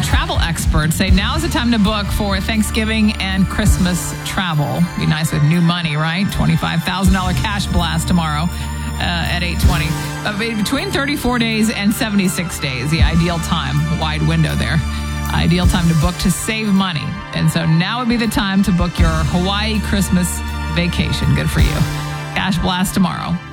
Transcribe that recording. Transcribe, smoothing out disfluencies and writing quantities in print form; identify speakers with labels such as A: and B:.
A: travel experts say now is the time to book for Thanksgiving and Christmas travel. Be nice with new money, right? $25,000 cash blast tomorrow at 8:20. Between 34 days and 76 days, the ideal time, wide window there. Ideal time to book to save money. And so now would be the time to book your Hawaii Christmas vacation. Good for you. Cash blast tomorrow.